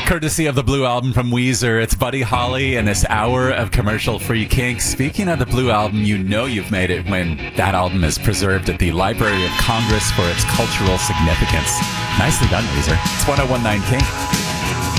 Courtesy of the Blue Album from Weezer, it's Buddy Holly and this hour of commercial-free kink. Speaking of the Blue Album, you know you've made it when that album is preserved at the Library of Congress for its cultural significance. Nicely done, Weezer. It's 1019 Kink.